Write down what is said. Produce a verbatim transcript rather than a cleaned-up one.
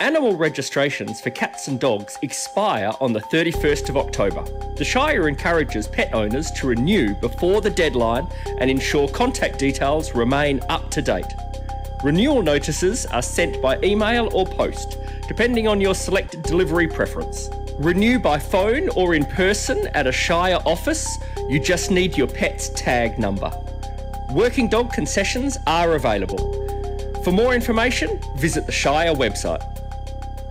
Animal registrations for cats and dogs expire on the thirty-first of October. The Shire encourages pet owners to renew before the deadline and ensure contact details remain up to date. Renewal notices are sent by email or post, depending on your selected delivery preference. Renew by phone or in person at a Shire office. You just need your pet's tag number. Working dog concessions are available. For more information, visit the Shire website.